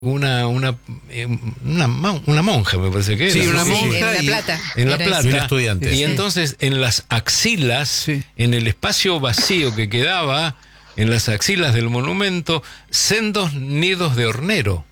una monja, me parece que era. Sí, una ¿no? monja. En La Plata. En La Era Plata. eso. Y un estudiante. Y entonces en las axilas, Sí. en el espacio vacío que quedaba, en las axilas del monumento, sendos nidos de hornero.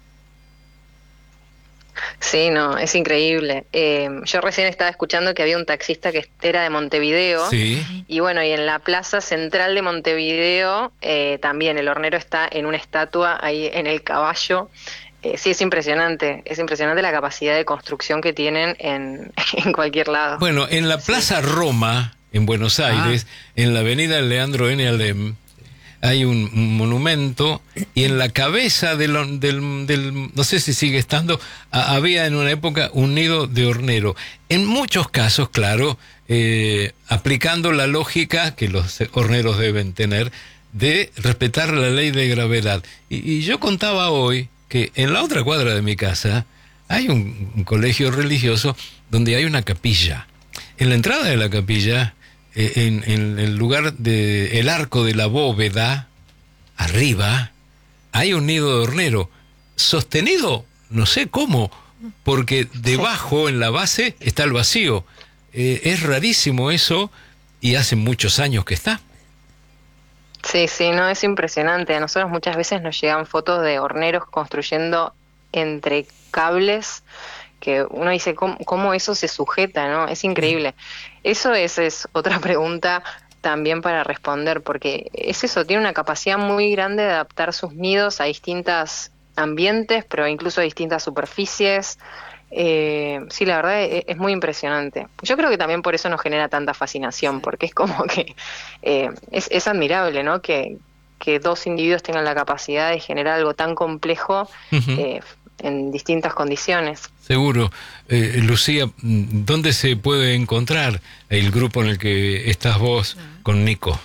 Sí, no, es increíble. Yo recién estaba escuchando que había un taxista que era de Montevideo. Sí. Y bueno, y en la plaza central de Montevideo también el hornero está en una estatua ahí en el caballo. Sí, es impresionante la capacidad de construcción que tienen en, en cualquier lado. Bueno, en la Plaza Roma, en Buenos Aires, en la avenida Leandro N. Alem, hay un monumento, y en la cabeza del no sé si sigue estando, había en una época un nido de hornero. En muchos casos, claro, aplicando la lógica que los horneros deben tener de respetar la ley de gravedad. Y yo contaba hoy que en la otra cuadra de mi casa hay un colegio religioso donde hay una capilla. En la entrada de la capilla, en el lugar del arco de la bóveda, arriba, hay un nido de hornero, sostenido, no sé cómo, porque debajo, en la base, está el vacío. Es rarísimo eso, y hace muchos años que está. Sí, sí, no, es impresionante. A nosotros muchas veces nos llegan fotos de horneros construyendo entre cables, que uno dice, ¿cómo eso se sujeta, no? Es increíble. Eso es otra pregunta también para responder, porque es eso, tiene una capacidad muy grande de adaptar sus nidos a distintos ambientes, pero incluso a distintas superficies. Sí, la verdad es muy impresionante. Yo creo que también por eso nos genera tanta fascinación, porque es como que es admirable, ¿no? Que dos individuos tengan la capacidad de generar algo tan complejo en distintas condiciones. Seguro. Lucía, ¿dónde se puede encontrar el grupo en el que estás vos con Nico?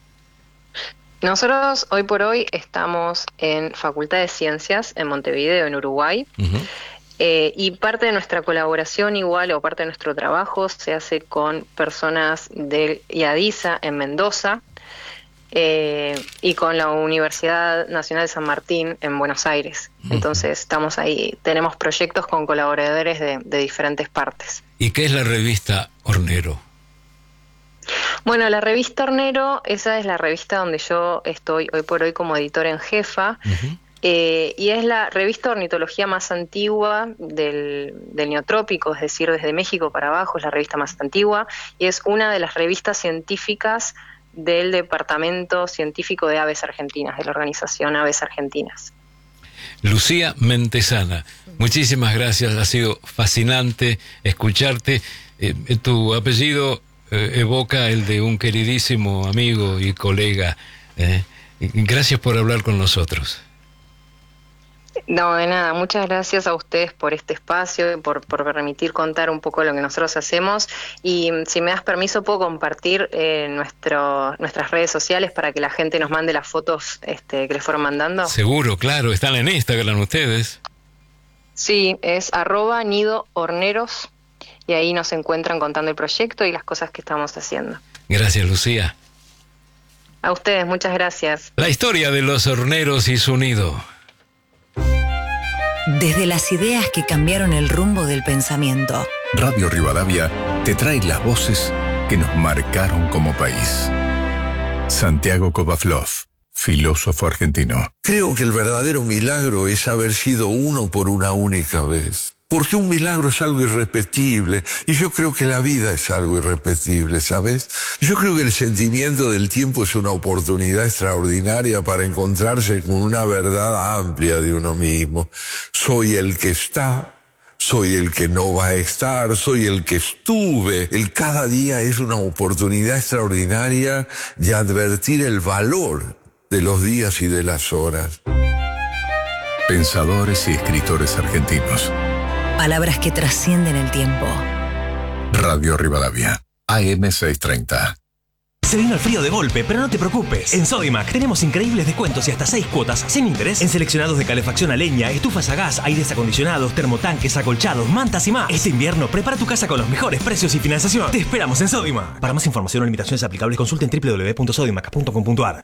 Nosotros hoy por hoy estamos en Facultad de Ciencias en Montevideo, en Uruguay. Y parte de nuestra colaboración igual, o parte de nuestro trabajo, se hace con personas del IADISA en Mendoza, y con la Universidad Nacional de San Martín en Buenos Aires. Entonces estamos ahí, tenemos proyectos con colaboradores de diferentes partes. ¿Y qué es la revista Hornero? Bueno, la revista Hornero, esa es la revista donde yo estoy hoy por hoy como editora en jefa. Y es la revista de ornitología más antigua del Neotrópico, es decir, desde México para abajo es la revista más antigua, y es una de las revistas científicas del Departamento Científico de Aves Argentinas, de la organización Aves Argentinas. Lucía Mentesana, muchísimas gracias, ha sido fascinante escucharte. Tu apellido evoca el de un queridísimo amigo y colega. Gracias por hablar con nosotros. No, de nada, muchas gracias a ustedes por este espacio y por permitir contar un poco lo que nosotros hacemos, y si me das permiso puedo compartir nuestras redes sociales para que la gente nos mande las fotos que les fueron mandando. Seguro, claro, están en Instagram ustedes. Sí, es @nidohorneros, y ahí nos encuentran contando el proyecto y las cosas que estamos haciendo. Gracias, Lucía. A ustedes, muchas gracias. La historia de los horneros y su nido. Desde las ideas que cambiaron el rumbo del pensamiento. Radio Rivadavia te trae las voces que nos marcaron como país. Santiago Kovaflov, filósofo argentino. Creo que el verdadero milagro es haber sido uno por una única vez. Porque un milagro es algo irrepetible, y yo creo que la vida es algo irrepetible, ¿sabes? Yo creo que el sentimiento del tiempo es una oportunidad extraordinaria para encontrarse con una verdad amplia de uno mismo. Soy el que está, soy el que no va a estar, soy el que estuve. El cada día es una oportunidad extraordinaria de advertir el valor de los días y de las horas. Pensadores y escritores argentinos. Palabras que trascienden el tiempo. Radio Rivadavia, AM 630. Se vino el frío de golpe, pero no te preocupes. En Sodimac tenemos increíbles descuentos y hasta 6 cuotas sin interés en seleccionados de calefacción a leña, estufas a gas, aires acondicionados, termotanques, acolchados, mantas y más. Este invierno prepara tu casa con los mejores precios y financiación. Te esperamos en Sodimac. Para más información o limitaciones aplicables, consulten www.sodimac.com.ar.